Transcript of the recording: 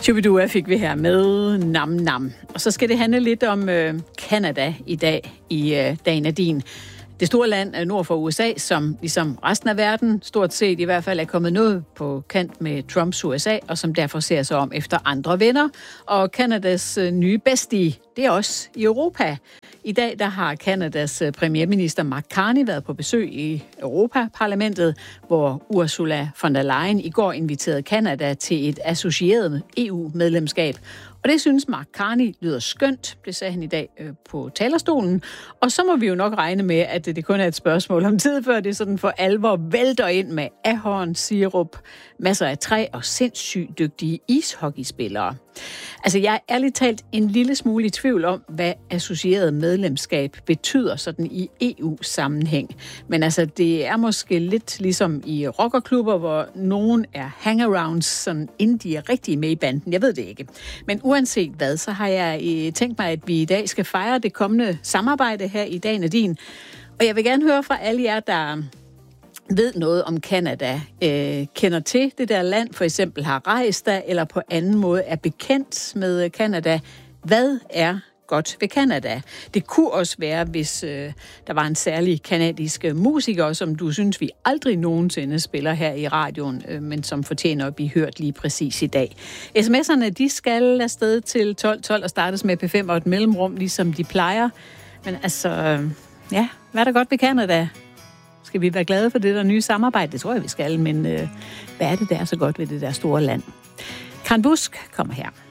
Shubidua fik vi her med Nam Nam. Og så skal det handle lidt om Canada i dag, i Dagen af din. Det store land nord for USA, som ligesom resten af verden, stort set i hvert fald, er kommet noget på kant med Trumps USA, og som derfor ser sig om efter andre venner. Og Canadas nye bestie, det er også i Europa. I dag der har Canadas premierminister Mark Carney været på besøg i Europaparlamentet, hvor Ursula von der Leyen i går inviterede Canada til et associeret EU-medlemskab. Og det synes Mark Carney lyder skønt, det sagde han i dag på talerstolen. Og så må vi jo nok regne med, at det kun er et spørgsmål om tid, før det sådan for alvor vælter ind med ahorn, sirup, masser af træ og sindssygt dygtige ishockeyspillere. Altså, jeg er ærligt talt en lille smule i tvivl om, hvad associeret medlemskab betyder sådan i EU-sammenhæng. Men altså, det er måske lidt ligesom i rockerklubber, hvor nogen er hangarounds, sådan inden de er rigtig med i banden. Jeg ved det ikke. Men uanset hvad, så har jeg tænkt mig, at vi i dag skal fejre det kommende samarbejde her i Dagen af din. Og jeg vil gerne høre fra alle jer, der ved noget om Canada, kender til det der land, for eksempel har rejst der, eller på anden måde er bekendt med Canada. Hvad er godt ved Canada? Det kunne også være, hvis der var en særlig kanadisk musiker, som du synes, vi aldrig nogensinde spiller her i radioen, men som fortjener at blive hørt lige præcis i dag. SMS'erne, de skal afsted til 1212 og startes med P5 og et mellemrum, ligesom de plejer. Men altså, ja, hvad er der godt ved Canada? Skal vi være glade for det der nye samarbejde? Det tror jeg, vi skal, men hvad er det, der er så godt ved det der store land? Karen Busk kommer her.